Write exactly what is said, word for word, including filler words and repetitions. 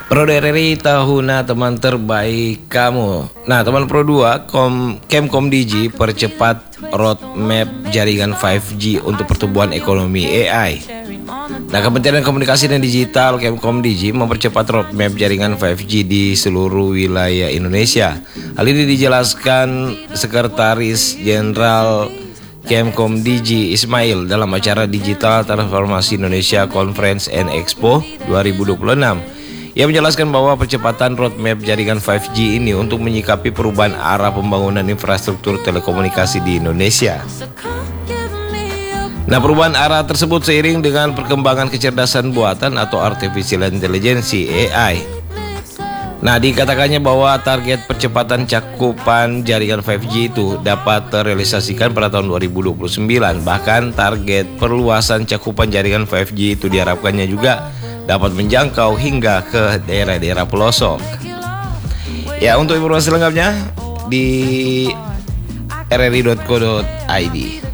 Pro R R I tahuna teman terbaik kamu. Nah, teman Pro dua, Kom, Kemkom Digi percepat roadmap jaringan lima G untuk pertumbuhan ekonomi A I. Nah, Kementerian Komunikasi dan Digital Kemkom Digi mempercepat roadmap jaringan lima G di seluruh wilayah Indonesia. Hal ini dijelaskan Sekretaris Jenderal Kemkom Digi Ismail dalam acara Digital Transformasi Indonesia Conference and Expo dua ribu dua puluh enam. Ia menjelaskan bahwa percepatan roadmap jaringan lima G ini untuk menyikapi perubahan arah pembangunan infrastruktur telekomunikasi di Indonesia. Nah, perubahan arah tersebut seiring dengan perkembangan kecerdasan buatan atau Artificial Intelligence A I. Nah, dikatakannya bahwa target percepatan cakupan jaringan lima G itu dapat terrealisasikan pada tahun dua ribu dua puluh sembilan. Bahkan target perluasan cakupan jaringan lima G itu diharapkannya juga dapat menjangkau hingga ke daerah-daerah pelosok. Ya, untuk informasi lengkapnya di r r i dot co dot i d.